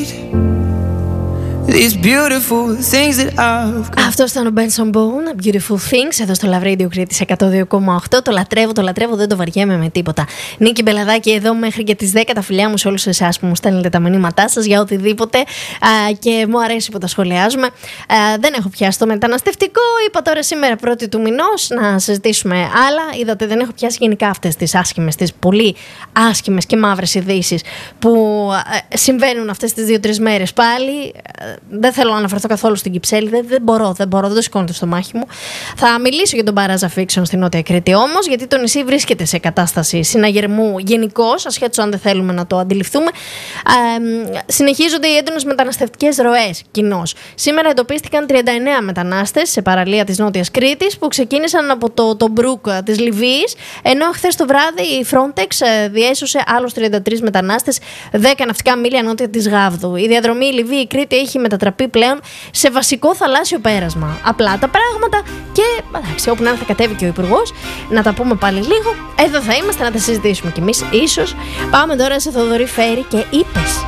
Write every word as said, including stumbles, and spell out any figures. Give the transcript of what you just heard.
These beautiful things that I've got. Αυτό ήταν ο Benson Boone, Beautiful Things, εδώ στο Love Radio Κρήτης εκατό δύο κόμμα οκτώ. Το λατρεύω, το λατρεύω, δεν το βαριέμαι με τίποτα. Νίκη Μπελαδάκη εδώ μέχρι και τις δέκα. Τα φιλιά μου σε όλους εσάς που μου στέλνετε τα μηνύματά σας για οτιδήποτε. Α, και μου αρέσει που τα σχολιάζουμε. Α, δεν έχω πιάσει το μεταναστευτικό. Είπα τώρα σήμερα πρώτη του μηνός να συζητήσουμε άλλα. Είδατε, δεν έχω πιάσει γενικά αυτές τις άσχημες, τις πολύ άσχημες και μαύρες ειδήσεις που α, συμβαίνουν αυτές τις δύο-τρεις μέρες πάλι. Δεν θέλω να αναφερθώ καθόλου στην Κυψέλη. Δεν, δεν μπορώ, δεν μπορώ, δεν το σηκώνω το στομάχι μου. Θα μιλήσω για τον Μπαράζα Φίξον στην Νότια Κρήτη όμως, γιατί το νησί βρίσκεται σε κατάσταση συναγερμού γενικώς, ασχέτως αν δεν θέλουμε να το αντιληφθούμε. Ε, συνεχίζονται οι έντονες μεταναστευτικές ροές κοινώς. Σήμερα εντοπίστηκαν τριάντα εννέα μετανάστες σε παραλία της Νότιας Κρήτης που ξεκίνησαν από το, το Μπρουκ της Λιβύης, ενώ χθες το βράδυ η Frontex διέσωσε άλλους τριάντα τρεις μετανάστες δέκα ναυτικά μίλια νότια της Γάβδου. Η διαδρομή Λιβύη-Κρήτη έχει μετατραπεί πλέον σε βασικό θαλάσσιο πέρασμα. Απλά τα πράγματα και εντάξει, όπου να θα κατέβει και ο Υπουργός, να τα πούμε πάλι λίγο. Εδώ θα είμαστε να τα συζητήσουμε κι εμείς. Ίσως πάμε τώρα σε Θοδωρή Φέρη και είπες.